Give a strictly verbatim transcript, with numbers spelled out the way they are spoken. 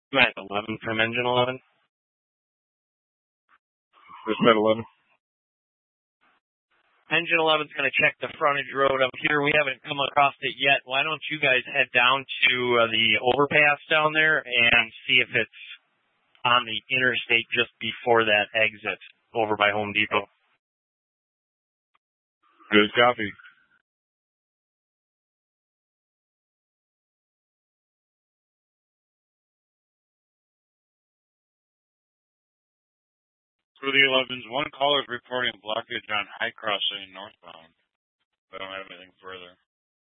Matt eleven from engine eleven. Dispatch eleven. Engine eleven's going to check the frontage road up here. We haven't come across it yet. Why don't you guys head down to uh, the overpass down there and see if it's on the interstate just before that exit over by Home Depot. Good copy. For the elevens, one caller is reporting blockage on High Crossing northbound. I don't have anything further.